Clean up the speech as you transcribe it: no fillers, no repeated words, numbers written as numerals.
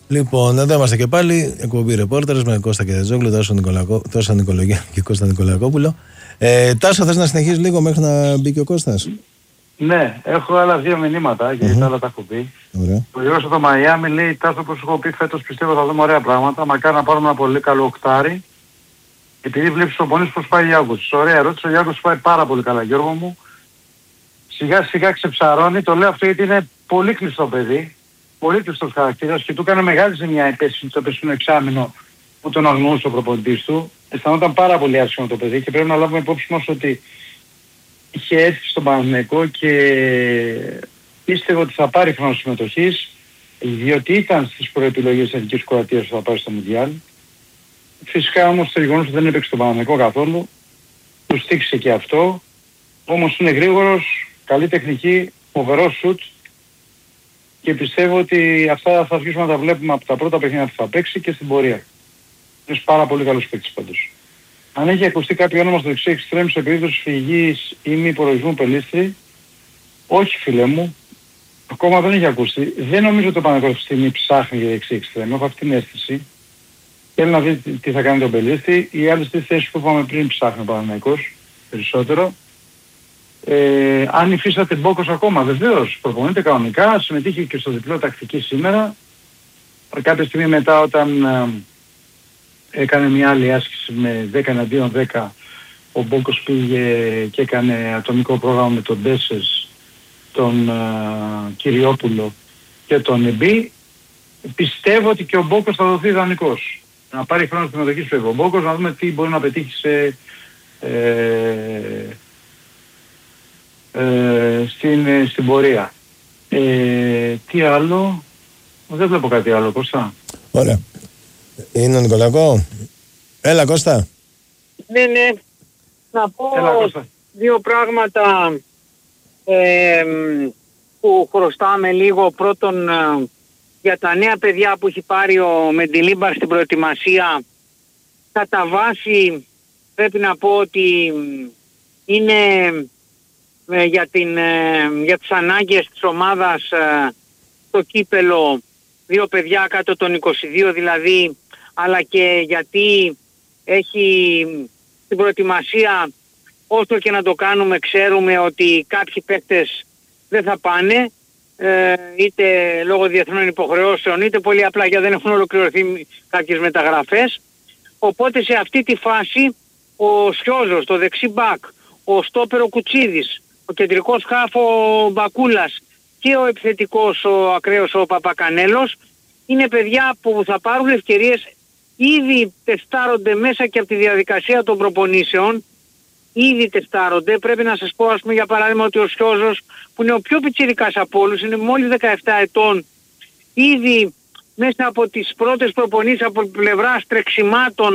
Λοιπόν, εδώ είμαστε και πάλι. Εκπομπή Ρεπόρτερες με Κώστα Κερατζόγλου, Τάσο Νικολογιάννη και Κώστα Νικολακόπουλο. Τάσο, θες να συνεχίσεις λίγο μέχρι να μπει και ο Κώστας? Ναι, έχω άλλα δύο μηνύματα γιατί τα άλλα τα έχω πει. Ωραία. Ο Γιώργος από το Μαϊάμι λέει: Τάσο, όπως έχω πει φέτος, πιστεύω θα δούμε ωραία πράγματα. Μακάρι να πάρουμε ένα πολύ καλό οκτάρι. Επειδή βλέπεις ο πονείς πως πάει Γιάνγκος. Ωραία ερώτηση, ο Γιάνγκος πάει πάρα πολύ καλά, Γιώργο μου. Σιγά σιγά ξεψαρώνει, το λέω αυτό γιατί είναι πολύ κλειστό παιδί. Πολύ κλειστός χαρακτήρας και του έκανε μεγάλη ζημιά η πέση στο περσινό εξάμηνο που τον αγνοούσε ο προπονητής του. Αισθανόταν πάρα πολύ άσχημο το παιδί και πρέπει να λάβουμε υπόψη μας ότι είχε έρθει στον Παναθηναϊκό και πίστευε ότι θα πάρει χρόνο συμμετοχής, διότι ήταν στις προεπιλογές της Εθνικής Κροατίας που θα πάρει στο Μουντιάλ. Φυσικά όμως το γεγονός ότι δεν έπαιξε στον Παναθηναϊκό καθόλου, του στήξε και αυτό. Όμως είναι γρήγορος, καλή τεχνική, φοβερό σουτ και πιστεύω ότι αυτά θα αρχίσουμε να τα βλέπουμε από τα πρώτα παιχνίδια που θα παίξει και στην πορεία. Είναι πάρα πολύ καλός παίκτης πάντως. Αν έχει ακουστεί κάποιο όνομα στο δεξί εξτρέμ σε περίπτωση φυγής ή μη προορισμού Πελίστρη, όχι φίλε μου, ακόμα δεν έχει ακουστεί. Δεν νομίζω ότι το Παναθηναϊκός αυτή τη στιγμή ψάχνει για δεξί εξτρέμ, έχω αυτή την αίσθηση. Θέλει να δει τι θα κάνει τον Πελίστρη. Οι άλλες τρεις θέσεις που είπαμε πριν ψάχνει ο Παναθηναϊκός περισσότερο. Αν υφίσταται Μπόκος ακόμα, βεβαίως προπονείται κανονικά, συμμετείχε και στο διπλό τακτική σήμερα. Κάποια στιγμή μετά όταν έκανε μια άλλη άσκηση με 10 εναντίον 10, ο Μπόκος πήγε και έκανε ατομικό πρόγραμμα με τον Ντέσες, τον Κυριόπουλο και τον Εμπί. Πιστεύω ότι και ο Μπόκος θα δοθεί ιδανικός. Να πάρει χρόνο συμμετοχής του ο Μπόκος, να δούμε τι μπορεί να πετύχει στην πορεία. Τι άλλο? Δεν βλέπω κάτι άλλο, Κώστα. Ωραία. Είναι ο Νικολακό. Έλα, Κώστα. Ναι. Να πω δύο πράγματα που χρωστάμε λίγο. Πρώτον, για τα νέα παιδιά που έχει πάρει ο Μεντιλίμπαρ στην προετοιμασία, κατά βάση πρέπει να πω ότι είναι για τις ανάγκες της ομάδας το κύπελο, δύο παιδιά κάτω των 22 δηλαδή, αλλά και γιατί έχει την προετοιμασία, όσο και να το κάνουμε ξέρουμε ότι κάποιοι παίκτες δεν θα πάνε, είτε λόγω διεθνών υποχρεώσεων είτε πολύ απλά γιατί δεν έχουν ολοκληρωθεί κάποιες μεταγραφές. Οπότε σε αυτή τη φάση ο Σιόζος, το δεξί μπακ, ο στόπερ ο Κουτσίδης, ο κεντρικός χάφ ο Μπακούλας και ο επιθετικός ο ακραίος ο Παπακανέλος είναι παιδιά που θα πάρουν ευκαιρίες, ήδη τεστάρονται μέσα και από τη διαδικασία των προπονήσεων, ήδη τεστάρονται. Πρέπει να σας πω ας πούμε για παράδειγμα ότι ο Σιόζος που είναι ο πιο πιτσιρικάς από όλους, είναι μόλις 17 ετών, ήδη μέσα από τις πρώτες προπονήσεις από πλευράς τρεξιμάτων